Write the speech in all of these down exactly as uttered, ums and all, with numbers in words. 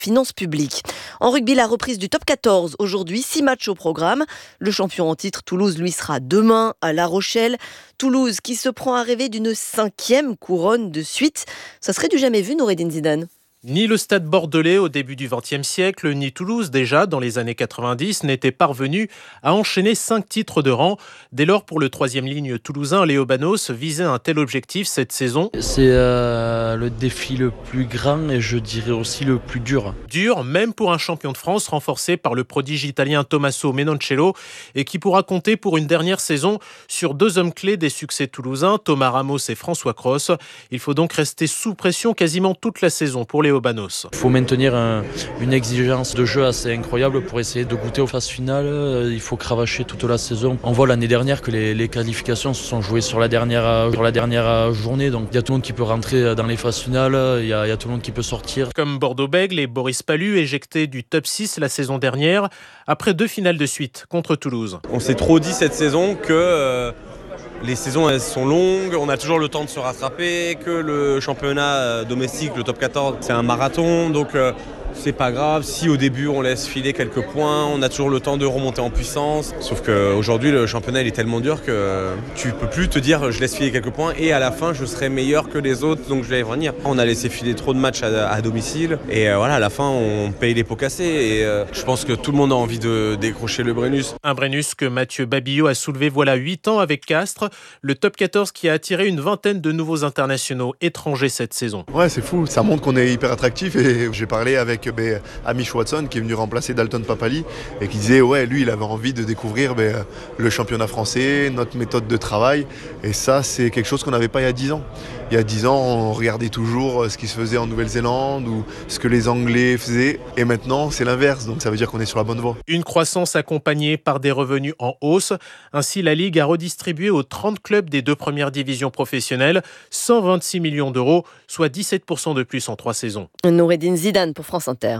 finances publiques. En rugby, la reprise du top quatorze. Aujourd'hui, six matchs au programme. Le champion en titre, Toulouse, lui, sera demain à La Rochelle. Toulouse qui se prend à rêver d'une cinquième couronne de suite. Ça serait du jamais vu, Noureddine Zidane. Ni le Stade Bordelais au début du vingtième siècle, ni Toulouse déjà dans les années quatre-vingt-dix n'étaient parvenus à enchaîner cinq titres de rang. Dès lors, pour le troisième ligne toulousain, Léo Banos visait un tel objectif cette saison. C'est euh, le défi le plus grand et je dirais aussi le plus dur. Dur, même pour un champion de France renforcé par le prodige italien Tommaso Menoncello et qui pourra compter pour une dernière saison sur deux hommes clés des succès toulousains, Thomas Ramos et François Cros. Il faut donc rester sous pression quasiment toute la saison pour les Banos. Il faut maintenir un, une exigence de jeu assez incroyable pour essayer de goûter aux phases finales. Il faut cravacher toute la saison. On voit l'année dernière que les, les qualifications se sont jouées sur la dernière, sur la dernière journée. Donc il y a tout le monde qui peut rentrer dans les phases finales. Il y a, il y a tout le monde qui peut sortir. Comme Bordeaux-Bègles et Boris Pallu, éjectés du top six la saison dernière, après deux finales de suite contre Toulouse. On s'est trop dit cette saison que... Euh... Les saisons elles sont longues, on a toujours le temps de se rattraper, que le championnat domestique, le top quatorze, c'est un marathon, donc euh, c'est pas grave. Si au début on laisse filer quelques points, on a toujours le temps de remonter en puissance. Sauf qu'aujourd'hui le championnat il est tellement dur que tu peux plus te dire je laisse filer quelques points et à la fin je serai meilleur que les autres donc je vais y revenir. On a laissé filer trop de matchs à, à domicile et euh, voilà à la fin on paye les pots cassés et euh, je pense que tout le monde a envie de décrocher le Brennus. Un Brennus que Mathieu Babillot a soulevé voilà huit ans avec Castres, le top quatorze qui a attiré une vingtaine de nouveaux internationaux étrangers cette saison. Ouais c'est fou, ça montre qu'on est hyper attractif et j'ai parlé avec Ben, Amish Watson qui est venu remplacer Dalton Papali et qui disait ouais lui il avait envie de découvrir ben, le championnat français, notre méthode de travail et ça c'est quelque chose qu'on n'avait pas il y a dix ans. Il y a dix ans on regardait toujours ce qui se faisait en Nouvelle-Zélande ou ce que les Anglais faisaient et maintenant c'est l'inverse donc ça veut dire qu'on est sur la bonne voie. Une croissance accompagnée par des revenus en hausse. Ainsi la Ligue a redistribué aux trente clubs des deux premières divisions professionnelles cent vingt-six millions d'euros, soit dix-sept pour cent de plus en trois saisons. Noureddine Zidane pour France Inter.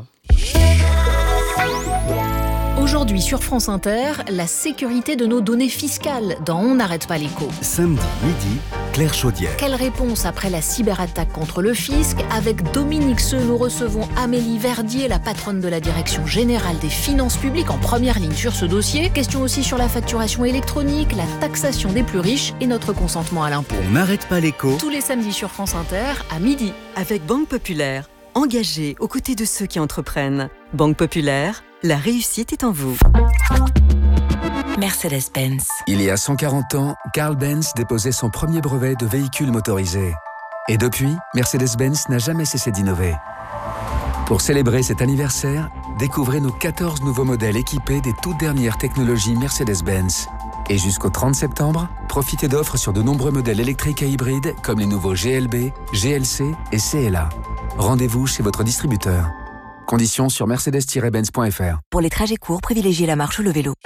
Aujourd'hui sur France Inter, la sécurité de nos données fiscales dans On n'arrête pas l'écho. Samedi midi, Claire Chaudière. Quelle réponse après la cyberattaque contre le fisc? Avec Dominique Seux, nous recevons Amélie Verdier, la patronne de la Direction Générale des Finances Publiques, en première ligne sur ce dossier. Question aussi sur la facturation électronique, la taxation des plus riches et notre consentement à l'impôt. On n'arrête pas l'écho. Tous les samedis sur France Inter, à midi. Avec Banque Populaire, engagée aux côtés de ceux qui entreprennent. Banque Populaire, la réussite est en vous. Mercedes-Benz. Il y a cent quarante ans, Carl Benz déposait son premier brevet de véhicule motorisé. Et depuis, Mercedes-Benz n'a jamais cessé d'innover. Pour célébrer cet anniversaire, découvrez nos quatorze nouveaux modèles équipés des toutes dernières technologies Mercedes-Benz. Et jusqu'au trente septembre, profitez d'offres sur de nombreux modèles électriques et hybrides comme les nouveaux G L B, G L C et C L A. Rendez-vous chez votre distributeur. Conditions sur mercedes tiret benz point f r. Pour les trajets courts, privilégiez la marche ou le vélo.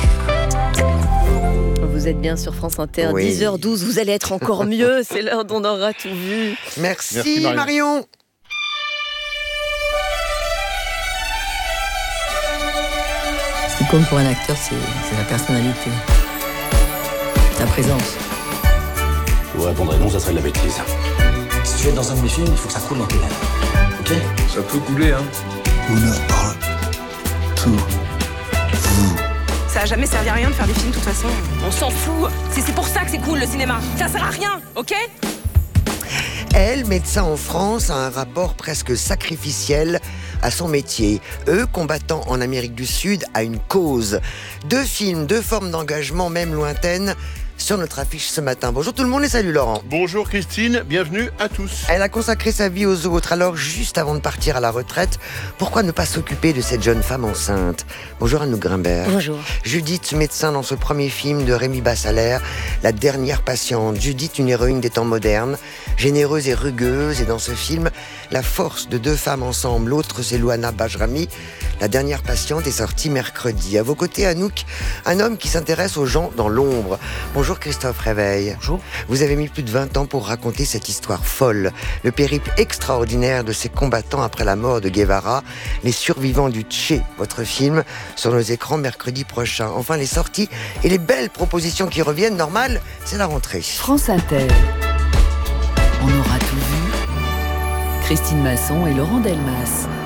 Vous êtes bien sur France Inter, oui. dix heures douze, vous allez être encore mieux, c'est l'heure d'On aura tout vu. Merci, Merci Marion. Marion. Ce qui compte pour un acteur, c'est, c'est la personnalité, sa présence. Je vous répondrai non, ça serait de la bêtise. Si tu veux être dans un de mes films, il faut que ça coule dans tes veines. Ok ? Ça peut couler, hein. On en parle tout. Vous. Ça a jamais servi à rien de faire des films, de toute façon. On s'en fout. C'est, c'est pour ça que c'est cool, le cinéma. Ça sert à rien, ok ? Elle, médecin en France, a un rapport presque sacrificiel à son métier. Eux, combattants en Amérique du Sud, à une cause. Deux films, deux formes d'engagement, même lointaines, sur notre affiche ce matin. Bonjour tout le monde et salut Laurent. Bonjour Christine, bienvenue à tous. Elle a consacré sa vie aux autres, alors juste avant de partir à la retraite, pourquoi ne pas s'occuper de cette jeune femme enceinte? Bonjour Anouk Grimbert. Bonjour. Judith, médecin dans ce premier film de Rémi Bassalaire, La dernière patiente. Judith, une héroïne des temps modernes, généreuse et rugueuse, et dans ce film, la force de deux femmes ensemble. L'autre, c'est Louana Bajrami. La dernière patiente est sortie mercredi. À vos côtés, Anouk, un homme qui s'intéresse aux gens dans l'ombre. Bonjour Christophe Réveil. Bonjour. Vous avez mis plus de vingt ans pour raconter cette histoire folle, le périple extraordinaire de ces combattants après la mort de Guevara, les survivants du Tché, votre film, sur nos écrans mercredi prochain. Enfin, les sorties et les belles propositions qui reviennent, normal, c'est la rentrée. France Inter. On aura tout vu. Christine Masson et Laurent Delmas.